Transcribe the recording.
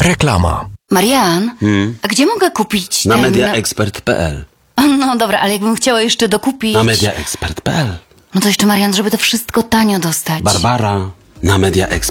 Reklama. Marian, a gdzie mogę kupić Na ten... mediaexpert.pl. No dobra, ale jakbym chciała jeszcze dokupić... Na mediaexpert.pl. No to jeszcze, Marian, żeby to wszystko tanio dostać. Barbara, na mediaexpert.pl.